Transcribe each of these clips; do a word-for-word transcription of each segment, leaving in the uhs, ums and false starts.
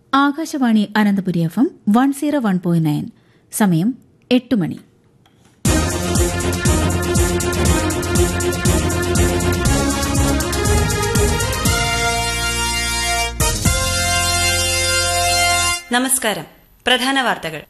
Akashvani Ananthapuri F M one zero one point nine. സമയം എട്ട് മണി. നമസ്കാരം. പ്രധാന വാർത്തകൾ.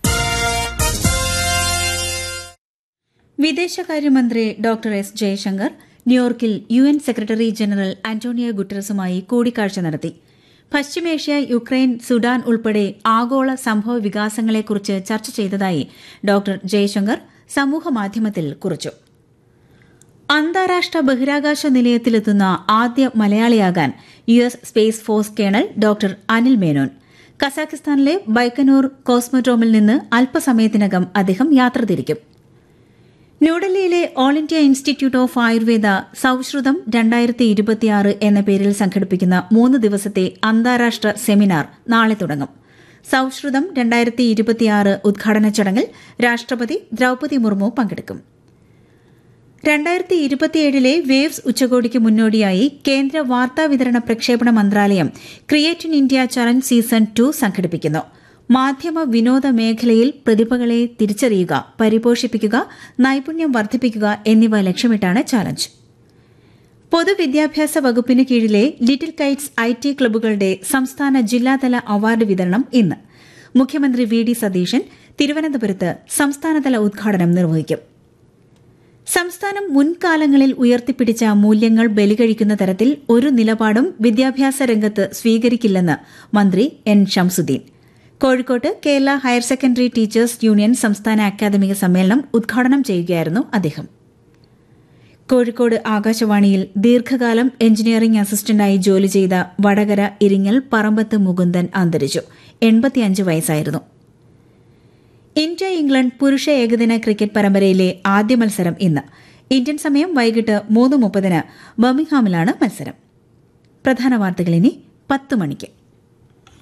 വിദേശകാര്യമന്ത്രി ഡോക്ടർ എസ് ജയശങ്കർ ന്യൂയോർക്കിൽ U N secretary general Antonio ഗുട്ടറസുമായി കൂടിക്കാഴ്ച നടത്തി. പശ്ചിമേഷ്യ, യുക്രൈൻ, സുഡാൻ ഉൾപ്പെടെ ആഗോള സംഭവ വികാസങ്ങളെക്കുറിച്ച് ചർച്ച ചെയ്തതായി ഡോക്ടർ ജയശങ്കർ സമൂഹമാധ്യമത്തിൽ കുറിച്ചു. അന്താരാഷ്ട്ര ബഹിരാകാശ നിലയത്തിലെത്തുന്ന ആദ്യ മലയാളിയാകാൻ U S space force colonel doctor Anil Menon. കസാഖിസ്ഥാനിലെ Baikonur കോസ്മോഡ്രോമിൽ നിന്ന് അല്പസമയത്തിനകം അദ്ദേഹം യാത്ര തിരിക്കും. ന്യൂഡൽഹിയിലെ all India institute of Ayurveda സൌഹൃദം രണ്ടായിരത്തി ഇരുപത്തിയാറ് എന്ന പേരിൽ സംഘടിപ്പിക്കുന്ന മൂന്ന് ദിവസത്തെ അന്താരാഷ്ട്ര സെമിനാർ നാളെ തുടങ്ങും. സൌഹൃദം രണ്ടായിരത്തി ഇരുപത്തിയാറ് ഉദ്ഘാടന ചടങ്ങിൽ രാഷ്ട്രപതി ദ്രൌപദി മുർമു പങ്കെടുക്കും. രണ്ടായിരത്തി ഇരുപത്തിയേഴിലെ വേവ്സ് ഉച്ചകോടിക്ക് മുന്നോടിയായി കേന്ദ്ര വാർത്താവിതരണ പ്രക്ഷേപണ മന്ത്രാലയം create in India challenge season two സംഘടിപ്പിക്കുന്നു. മാധ്യമ വിനോദ മേഖലയിൽ പ്രതിഭകളെ തിരിച്ചറിയുക, പരിപോഷിപ്പിക്കുക, നൈപുണ്യം വർദ്ധിപ്പിക്കുക എന്നിവ ലക്ഷ്യമിട്ടാണ് ചാലഞ്ച്. പൊതുവിദ്യാഭ്യാസ വകുപ്പിന് കീഴിലെ ലിറ്റിൽ കൈറ്റ്സ് ഐ ടി ക്ലബ്ബുകളുടെ സംസ്ഥാന ജില്ലാതല അവാർഡ് വിതരണം ഇന്ന്. മുഖ്യമന്ത്രി വി ഡി സതീശൻ തിരുവനന്തപുരത്ത് സംസ്ഥാനതല ഉദ്ഘാടനം നിർവഹിക്കും. സംസ്ഥാനം മുൻകാലങ്ങളിൽ ഉയർത്തിപ്പിടിച്ച മൂല്യങ്ങൾ ബലികഴിക്കുന്ന തരത്തിൽ ഒരു നിലപാടും വിദ്യാഭ്യാസ രംഗത്ത് സ്വീകരിക്കില്ലെന്ന് മന്ത്രി എൻ ഷംസുദ്ദീൻ. കോഴിക്കോട്ട് Kerala higher secondary teachers union സംസ്ഥാന അക്കാദമിക സമ്മേളനം ഉദ്ഘാടനം ചെയ്യുകയായിരുന്നു അദ്ദേഹം. കോഴിക്കോട് ആകാശവാണിയിൽ ദീർഘകാലം എഞ്ചിനീയറിംഗ് അസിസ്റ്റന്റായി ജോലി ചെയ്ത വടകര ഇരിങ്ങൽ പറമ്പത്ത് മുകുന്ദൻ അന്തരിച്ചു. എൺപത്തിയഞ്ച് വയസ്സായിരുന്നു. ഇന്ത്യ ഇംഗ്ലണ്ട് പുരുഷ ഏകദിന ക്രിക്കറ്റ് പരമ്പരയിലെ ആദ്യ മത്സരം ഇന്ന്. ഇന്ത്യൻ സമയം വൈകിട്ട് മൂന്ന് മുപ്പതിന് ബർമിംഗ്ഹാമിലാണ് മത്സരം. പ്രധാന വാർത്തകൾ ഇനി പത്ത് മണിക്ക്.